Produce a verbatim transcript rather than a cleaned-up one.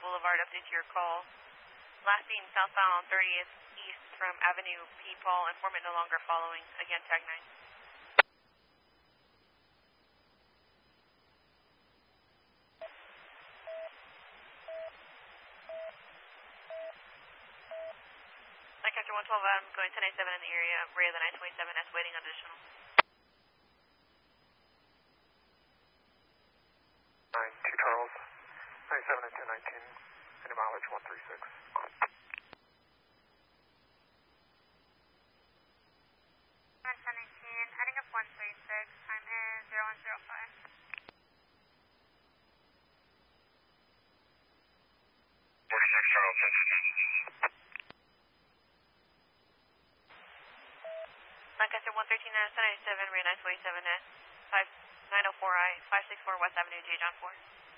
Boulevard, update to your call. Last seen southbound on thirtieth East from Avenue P. Paul, informant no longer following. Again, tag nine. Lancaster one twelve, I'm going ten eighty-seven in the area. Ray of the nine twenty-seven S waiting on additional. nine two Charles, ninety-seven and ten nineteen, and mileage one three six. ten nineteen, heading up one three six, time is zero one zero five. forty-six Charles, Lancaster one thirteen S, ten eighty-seven, Ray nine twenty-seven S, five nine oh four I, five six four West Avenue, J. John four.